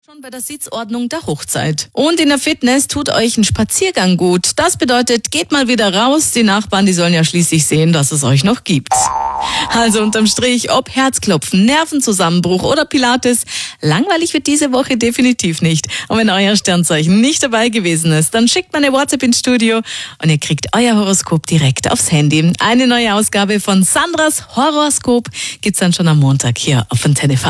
Schon bei der Sitzordnung der Hochzeit. Und in der Fitness tut euch ein Spaziergang gut. Das bedeutet, geht mal wieder raus. Die Nachbarn, die sollen ja schließlich sehen, dass es euch noch gibt. Also unterm Strich, ob Herzklopfen, Nervenzusammenbruch oder Pilates, langweilig wird diese Woche definitiv nicht. Und wenn euer Sternzeichen nicht dabei gewesen ist, dann schickt mal eine WhatsApp ins Studio und ihr kriegt euer Horoskop direkt aufs Handy. Eine neue Ausgabe von Sandras Horoskop gibt's dann schon am Montag hier auf Antenne 5.